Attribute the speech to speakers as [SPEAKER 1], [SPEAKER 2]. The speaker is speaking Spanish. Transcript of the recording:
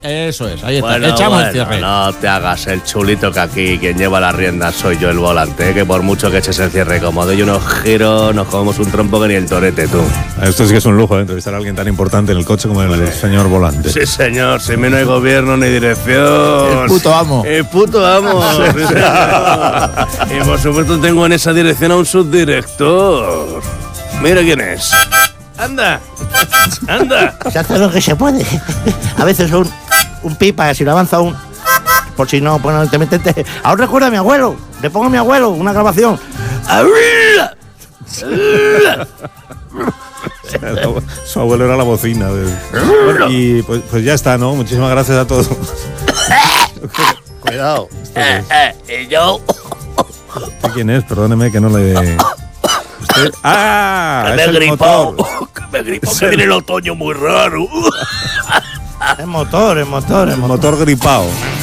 [SPEAKER 1] Eso es, ahí está.
[SPEAKER 2] Bueno,
[SPEAKER 1] Echamos el cierre.
[SPEAKER 2] No te hagas el chulito, que aquí quien lleva la rienda soy yo, el volante, que por mucho que eches el cierre como doy unos giros, nos comemos un trompo que ni el torete, tú.
[SPEAKER 3] Esto sí que es un lujo, entrevistar a alguien tan importante en el coche como el señor volante.
[SPEAKER 2] Sí, señor, si no hay gobierno ni dirección.
[SPEAKER 1] El puto amo.
[SPEAKER 2] El puto amo. Sí, señor. Y por supuesto tengo en esa dirección a un subdirector. Mira quién es. Anda. Anda.
[SPEAKER 4] Se hace lo que se puede. A veces un pipa, si lo avanza por si no, pues no te metes. Ahora recuerda a mi abuelo. Le pongo a mi abuelo una grabación.
[SPEAKER 3] Su abuelo era la bocina. Bueno, y pues ya está, ¿no? Muchísimas gracias a todos.
[SPEAKER 4] Cuidado.
[SPEAKER 2] Y yo.
[SPEAKER 3] ¿Quién es? Perdóneme que no le... ¿Usted? ¡Ah!
[SPEAKER 2] Que
[SPEAKER 3] Es
[SPEAKER 2] me he
[SPEAKER 3] el
[SPEAKER 2] gripado.
[SPEAKER 3] motor.
[SPEAKER 2] Que me he gripado, que viene el otoño muy raro.
[SPEAKER 4] Es motor.
[SPEAKER 3] El motor gripado.